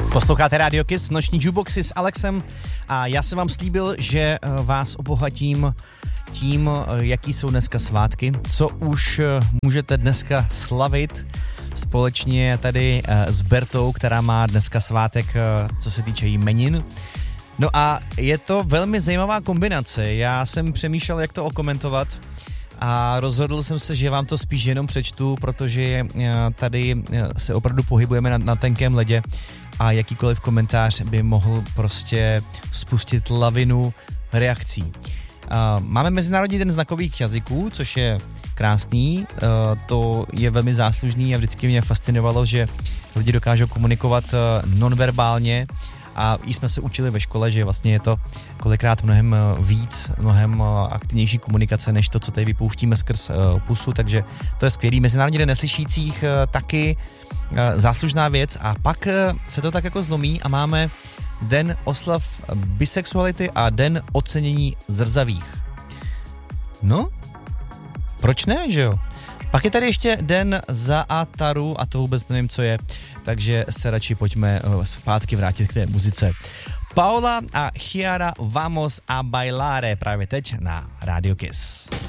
Posloucháte Radio Kiss, noční jukeboxy s Alexem a já jsem vám slíbil, že vás obohatím tím, jaký jsou dneska svátky, co už můžete dneska slavit společně tady s Bertou, která má dneska svátek, co se týče jmenin. No a je to velmi zajímavá kombinace, já jsem přemýšlel, jak to okomentovat a rozhodl jsem se, že vám to spíš jenom přečtu, protože tady se opravdu pohybujeme na tenkém ledě a jakýkoliv komentář by mohl prostě spustit lavinu reakcí. Máme Mezinárodní den znakových jazyků, což je krásný, to je velmi záslužný a vždycky mě fascinovalo, že lidi dokážou komunikovat nonverbálně a i jsme se učili ve škole, že vlastně je to kolikrát mnohem víc, mnohem aktivnější komunikace, než to, co tady vypouštíme skrz pusu, takže to je skvělý. Mezinárodní den neslyšících taky záslužná věc a pak se to tak jako zlomí a máme den oslav bisexuality a den ocenění zrzavých. No, proč ne, že jo? Pak je tady ještě den Zaataru a to vůbec nevím, co je, takže se radši pojďme zpátky vrátit k té muzice. Paula a Chiara Vamos a Bailare právě teď na Radio Kiss.